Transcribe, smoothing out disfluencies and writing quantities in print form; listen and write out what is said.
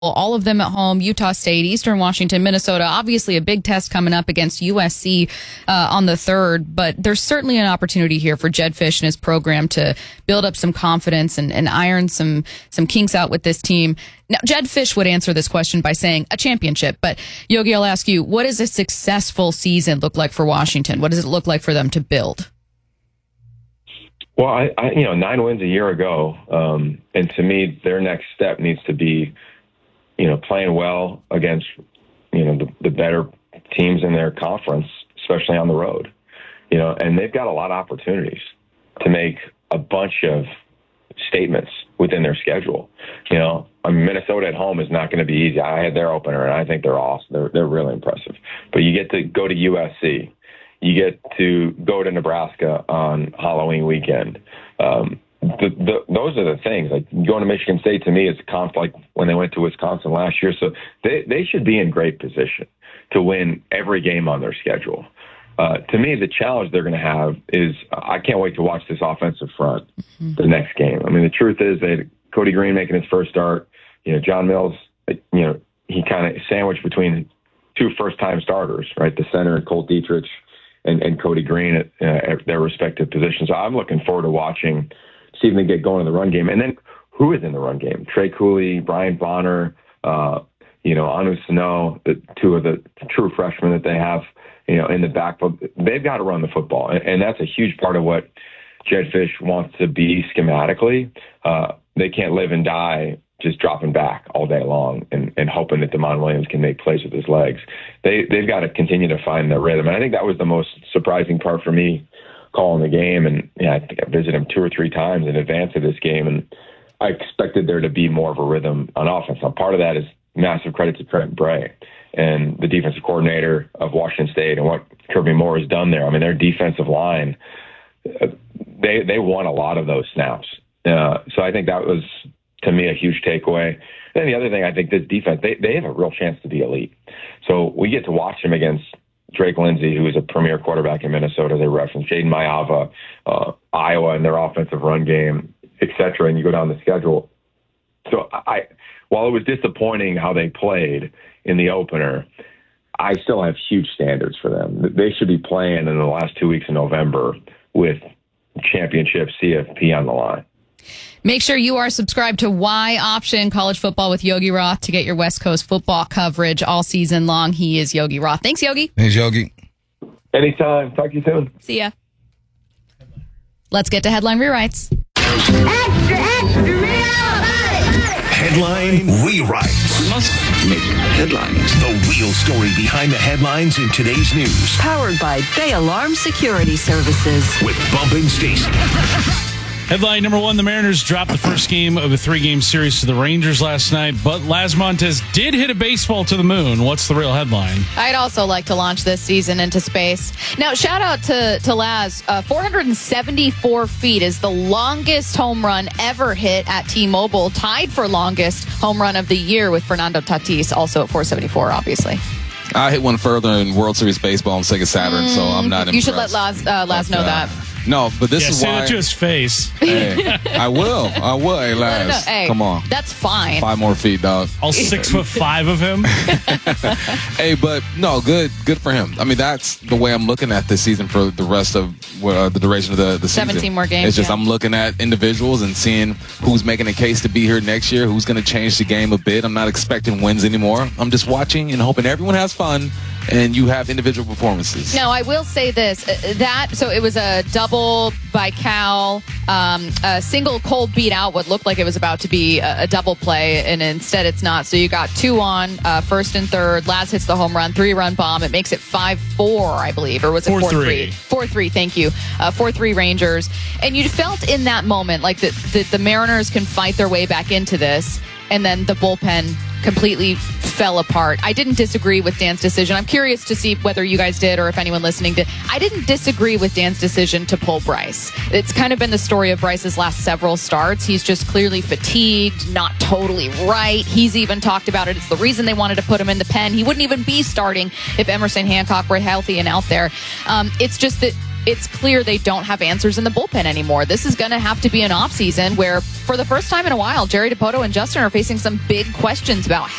all of them at home. Utah State, Eastern Washington, Minnesota. Obviously a big test coming up against USC on the 3rd, but there's certainly an opportunity here for Jedd Fisch and his program to build up some confidence and iron some kinks out with this team. Now, Jedd Fisch would answer this question by saying a championship, but Yogi, I'll ask you, what does a successful season look like for Washington? What does it look like for them to build? Well, I 9 wins a year ago, and to me, their next step needs to be playing well against, the better teams in their conference, especially on the road, and they've got a lot of opportunities to make a bunch of statements within their schedule. Minnesota at home is not going to be easy. I had their opener, and I think they're awesome. They're really impressive. But you get to go to USC. You get to go to Nebraska on Halloween weekend. Those are the things. Like going to Michigan State to me is like when they went to Wisconsin last year. So they should be in great position to win every game on their schedule. To me, the challenge they're going to have is I can't wait to watch this offensive front the next game. The truth is they had Cody Green making his first start. John Mills, he kind of sandwiched between two first-time starters, right? The center, Colt Dietrich, and Cody Green at their respective positions. So I'm looking forward to watching, see if they get going in the run game. And then who is in the run game? Trey Cooley, Brian Bonner, Anu Sano, the two of the true freshmen that they have, in the backfield. They've got to run the football. And that's a huge part of what Jedd Fisch wants to be schematically. They can't live and die just dropping back all day long and hoping that Damon Williams can make plays with his legs. They've got to continue to find their rhythm. And I think that was the most surprising part for me calling the game. And I think I visited him 2 or 3 times in advance of this game, and I expected there to be more of a rhythm on offense. Now, part of that is massive credit to Trent Bray and the defensive coordinator of Washington State and what Kirby Moore has done there. Their defensive line, they won a lot of those snaps. So I think that was, to me, a huge takeaway. And the other thing, I think this defense, they have a real chance to be elite. So we get to watch them against Drake Lindsey, who is a premier quarterback in Minnesota. They referenced Jaden Mayava, Iowa, and their offensive run game, et cetera, and you go down the schedule. So while it was disappointing how they played in the opener, I still have huge standards for them. They should be playing in the last 2 weeks in November with championship CFP on the line. Make sure you are subscribed to Y Option College Football with Yogi Roth to get your West Coast football coverage all season long. He is Yogi Roth. Thanks, Yogi. Thanks, Yogi. Anytime. Talk to you soon. See ya. Let's get to headline rewrites. Extra, extra, real Headline rewrites. We must make headlines. The real story behind the headlines in today's news. Powered by Bay Alarm Security Services. With Bump and Stacy. Headline number 1, the Mariners dropped the first game of a 3-game series to the Rangers last night, but Laz Montes did hit a baseball to the moon. What's the real headline? I'd also like to launch this season into space. Now, shout out to Laz. 474 feet is the longest home run ever hit at T-Mobile, tied for longest home run of the year with Fernando Tatis, also at 474, obviously. I hit one further in World Series baseball on Sega Saturn, so I'm not impressed. You should let Laz know that. No, but this is say why. That to his face. Hey, I will. Hey, Laz. No, hey, come on. That's fine. 5 more feet, dog. All 6'5" of him. Hey, but no, good for him. That's the way I'm looking at this season for the rest of the duration of the season. 17 more games. It's just I'm looking at individuals and seeing who's making a case to be here next year, who's going to change the game a bit. I'm not expecting wins anymore. I'm just watching and hoping everyone has fun and you have individual performances. Now, I will say this, so it was a double by Cal, a single Cole beat out what looked like it was about to be a double play, and instead it's not. So you got 2 on, first and third. Laz hits the home run, 3-run bomb. It makes it 5-4, I believe, or was it 4-3? 4-3, thank you. 4-3 Rangers. And you felt in that moment like the Mariners can fight their way back into this, and then the bullpen completely fell apart. I didn't disagree with Dan's decision. I'm curious to see whether you guys did or if anyone listening did. I didn't disagree with Dan's decision to pull Bryce. It's kind of been the story of Bryce's last several starts. He's just clearly fatigued, not totally right. He's even talked about it. It's the reason they wanted to put him in the pen. He wouldn't even be starting if Emerson Hancock were healthy and out there. It's just that it's clear they don't have answers in the bullpen anymore. This is going to have to be an offseason where, for the first time in a while, Jerry Dipoto and Justin are facing some big questions about